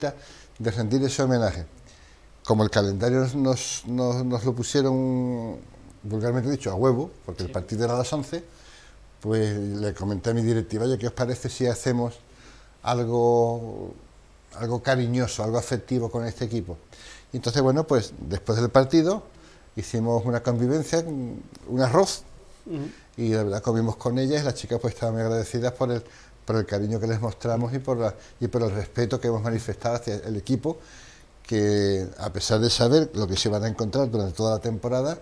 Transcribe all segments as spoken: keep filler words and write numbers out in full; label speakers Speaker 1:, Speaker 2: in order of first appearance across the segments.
Speaker 1: de rendir ese homenaje. Como el calendario nos, nos, nos lo pusieron, vulgarmente dicho, a huevo, porque sí. El partido era a las once, pues le comenté a mi directiva, oye, ¿qué os parece si hacemos algo, algo cariñoso, algo afectivo con este equipo? Y entonces, bueno, pues después del partido hicimos una convivencia, un arroz, uh-huh. Y la verdad comimos con ellas y las chicas pues estaban muy agradecidas por el, por el cariño que les mostramos y por, la, y por el respeto que hemos manifestado hacia el equipo, que a pesar de saber lo que se van a encontrar durante toda la temporada,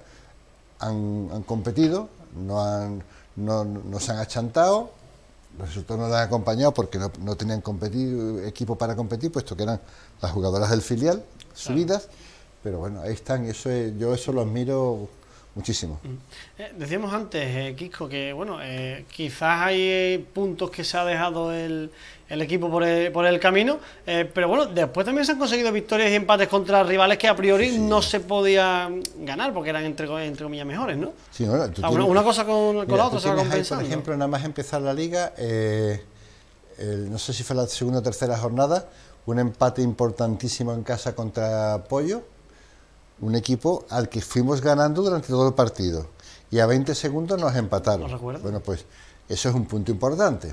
Speaker 1: han, han competido, no, han, no, no se han achantado, los resultados no les han acompañado porque no, no tenían competir, equipo para competir, puesto que eran las jugadoras del filial, subidas, claro. Pero bueno, ahí están, y eso es, yo eso lo admiro muchísimo.
Speaker 2: Eh, decíamos antes, eh, Quisco, que bueno, eh, quizás hay puntos que se ha dejado el, el equipo por el, por el camino, eh, pero bueno, después también se han conseguido victorias y empates contra rivales que a priori sí, sí. no se podían ganar porque eran entre, entre comillas mejores, ¿no?
Speaker 1: Sí, bueno,
Speaker 2: o sea, tienes, una, una cosa con, con mira, la otra se va compensando.
Speaker 1: Por ejemplo, nada más empezar la liga, eh, el, no sé si fue la segunda o tercera jornada, un empate importantísimo en casa contra Pollo, un equipo al que fuimos ganando durante todo el partido y a veinte segundos nos empataron.
Speaker 2: ¿No recuerdo?
Speaker 1: Bueno, pues eso es un punto importante.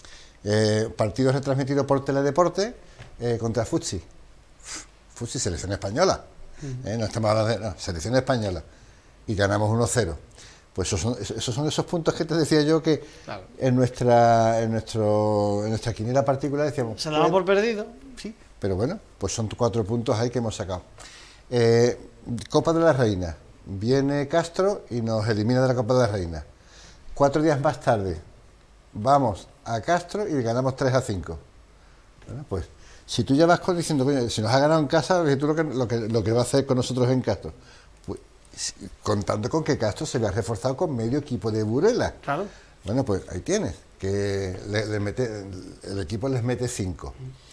Speaker 1: Eh, partido retransmitido por Teledeporte eh, contra Futsi. Futsi, selección española. Uh-huh. Eh, no estamos hablando de no, selección española. Y ganamos uno cero. Pues esos son, esos son esos puntos que te decía yo que claro. en nuestra en nuestro en nuestra quiniela particular decíamos...
Speaker 2: Se daba por perdido.
Speaker 1: Sí, pero bueno, pues son cuatro puntos ahí que hemos sacado. Eh, Copa de la Reina, viene Castro y nos elimina de la Copa de la Reina. Cuatro días más tarde vamos a Castro y ganamos tres a cinco. Bueno, pues si tú ya vas diciendo, si nos ha ganado en casa, tú lo que, lo que, lo que va a hacer con nosotros en Castro, pues, contando con que Castro se le ha reforzado con medio equipo de Burela.
Speaker 2: Claro.
Speaker 1: Bueno, pues ahí tienes, que le, le mete, el equipo les mete cinco.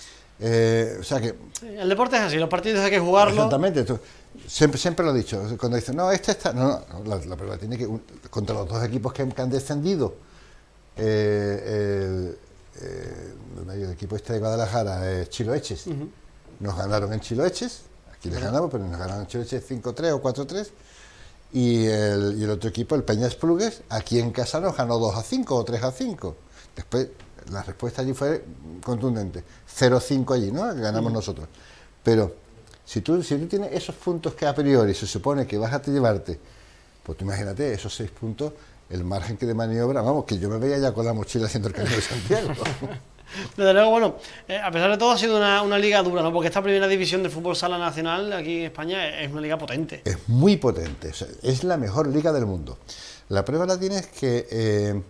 Speaker 1: Eh, o sea que
Speaker 2: el deporte es así, los partidos hay que jugarlos.
Speaker 1: Exactamente, tú, siempre, siempre lo he dicho, cuando dicen, no, este está, no, no, la, la prueba tiene que, un, contra los dos equipos que, que han descendido, eh, el, eh, el equipo este de Guadalajara, eh, Chiloeches, uh-huh. Nos ganaron en Chiloeches, aquí les ganamos, pero nos ganaron en Chiloeches cinco tres o cuatro tres, y el, y el otro equipo, el Peña Esplugues, aquí en casa nos ganó dos a cinco o tres a cinco, después la respuesta allí fue contundente, cero cinco allí, ¿no? Ganamos uh-huh. nosotros. Pero si tú, si tú tienes esos puntos que a priori se supone que vas a llevarte, pues tú imagínate esos seis puntos, el margen que de maniobra, vamos, que yo me veía ya con la mochila haciendo el Camino de Santiago.
Speaker 2: Desde luego, bueno, eh, a pesar de todo ha sido una, una liga dura, ¿no? Porque esta primera división de fútbol sala nacional aquí en España es una liga potente.
Speaker 1: Es muy potente, o sea, es la mejor liga del mundo. La prueba la tienes que... Eh,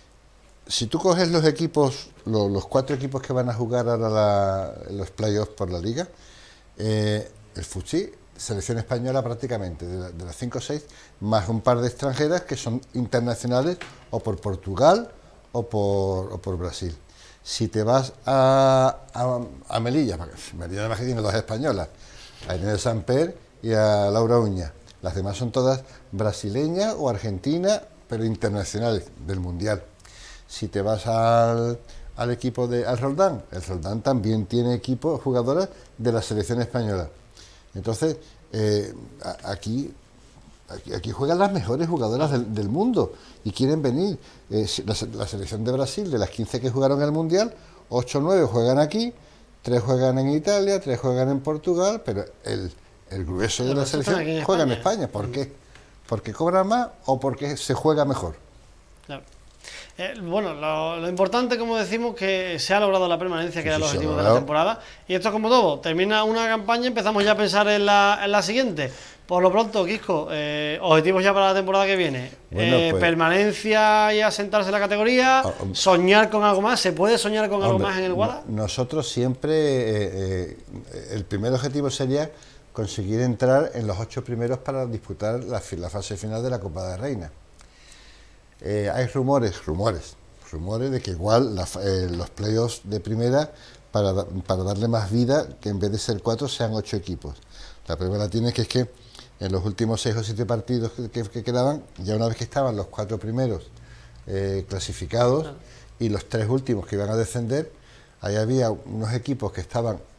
Speaker 1: si tú coges los equipos, los, los cuatro equipos que van a jugar ahora la, los playoffs por la liga, eh, el Futsi, selección española prácticamente, de, la, de las cinco o seis, más un par de extranjeras que son internacionales o por Portugal o por, o por Brasil. Si te vas a, a, a Melilla, Melilla además que tiene dos españolas, a Irene Samper y a Laura Uña, las demás son todas brasileñas o argentinas, pero internacionales del Mundial. Si te vas al, al equipo de al Roldán, el Roldán también tiene equipo, jugadoras de la selección española. Entonces, eh, aquí, aquí, aquí juegan las mejores jugadoras del, del mundo y quieren venir. Eh, la, la selección de Brasil, de las quince que jugaron el Mundial, ocho o nueve juegan aquí, tres juegan en Italia, tres juegan en Portugal, pero el, el grueso de la selección juega en España. ¿Por qué? ¿Porque cobran más o porque se juega mejor?
Speaker 2: Claro. Eh, bueno, lo, lo importante, como decimos, que se ha logrado la permanencia, que sí, era el
Speaker 1: sí,
Speaker 2: objetivo de la temporada. Y esto es como todo, termina una campaña y empezamos ya a pensar en la, en la siguiente. Por lo pronto, Quisco, eh, objetivos ya para la temporada que viene. Bueno, eh, pues, permanencia y asentarse en la categoría, oh, oh, soñar con algo más. ¿Se puede soñar con hombre, algo más en el Guada?
Speaker 1: No, nosotros siempre, eh, eh, el primer objetivo sería conseguir entrar en los ocho primeros para disputar la, la fase final de la Copa de Reina. Eh, hay rumores, rumores, rumores de que igual la, eh, los playoffs de primera, para, para darle más vida, que en vez de ser cuatro sean ocho equipos. La primera tiene que es que en los últimos seis o siete partidos que, que, que quedaban, ya una vez que estaban los cuatro primeros eh, clasificados y los tres últimos que iban a descender, ahí había unos equipos que estaban